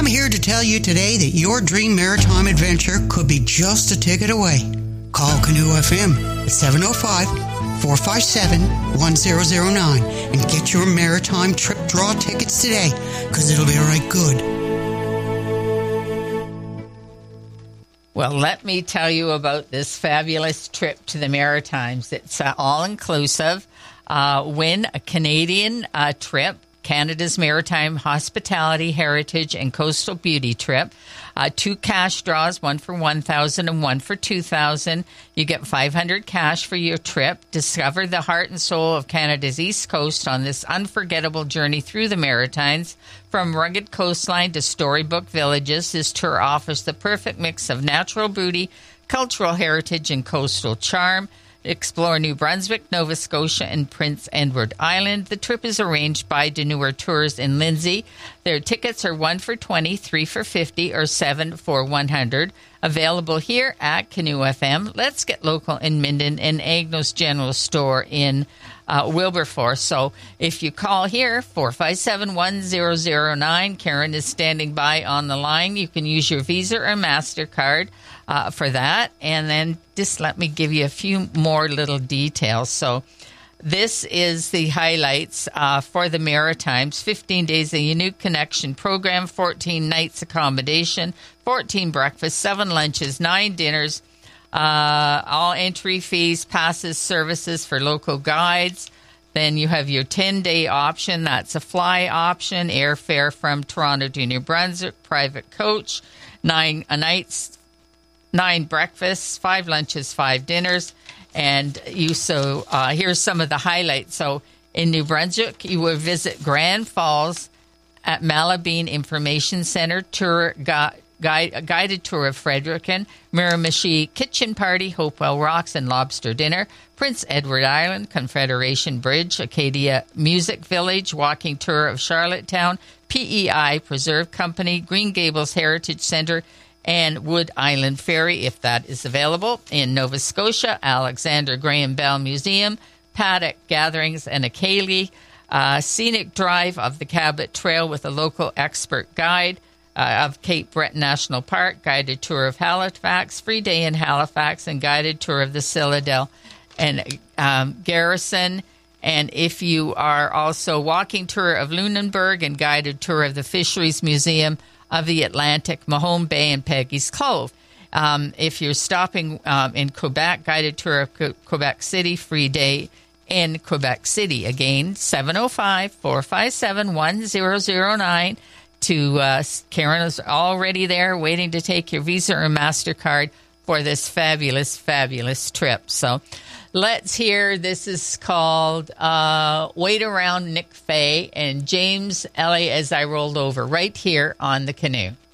I'm here to tell you today that your dream maritime adventure could be just a ticket away. Call Canoe FM at 705-457-1009 and get your maritime trip draw tickets today, because it'll be right good. Well, let me tell you about this fabulous trip to the Maritimes. It's all-inclusive. Win a Canadian trip, Canada's Maritime Hospitality, Heritage, and Coastal Beauty trip. 2 cash draws, one for $1,000 and one for $2,000. You get $500 cash for your trip. Discover the heart and soul of Canada's East Coast on this unforgettable journey through the Maritimes. From rugged coastline to storybook villages, this tour offers the perfect mix of natural beauty, cultural heritage, and coastal charm. Explore New Brunswick, Nova Scotia, and Prince Edward Island. The trip is arranged by Deneuer Tours in Lindsay. Their tickets are 1 for $20, 3 for $50, or 7 for $100. Available here at Canoe FM. Let's Get Local in Minden and Agnos General Store in Wilberforce. So if you call here, 457-1009, Karen is standing by on the line. You can use your Visa or MasterCard for that. And then just let me give you a few more little details. So this is the highlights for the Maritimes. 15 days, a unique connection program, 14 nights accommodation, 14 breakfasts, 7 lunches, 9 dinners, all entry fees, passes, services for local guides. Then you have your 10-day option. That's a fly option, airfare from Toronto to New Brunswick, private coach, 9 nights, 9 breakfasts, 5 lunches, 5 dinners. And here's some of the highlights. So in New Brunswick, you will visit Grand Falls at Malabine Information Center, guided tour of Fredericton, Miramichi Kitchen Party, Hopewell Rocks and Lobster Dinner, Prince Edward Island, Confederation Bridge, Acadia Music Village, walking tour of Charlottetown, PEI Preserve Company, Green Gables Heritage Center, and Wood Island Ferry, if that is available. In Nova Scotia, Alexander Graham Bell Museum, Paddock Gatherings and Acaley, scenic drive of the Cabot Trail with a local expert guide of Cape Breton National Park, guided tour of Halifax, free day in Halifax, and guided tour of the Citadel and Garrison. And if you are also walking tour of Lunenburg and guided tour of the Fisheries Museum of the Atlantic, Mahone Bay, and Peggy's Cove. If you're stopping in Quebec, guided tour of Quebec City, free day in Quebec City. Again, 705-457-1009. Karen is already there waiting to take your Visa or MasterCard for this fabulous, fabulous trip. So let's hear, this is called Wait Around Nick Faye and James Ellie As I Rolled Over, right here on the Canoe.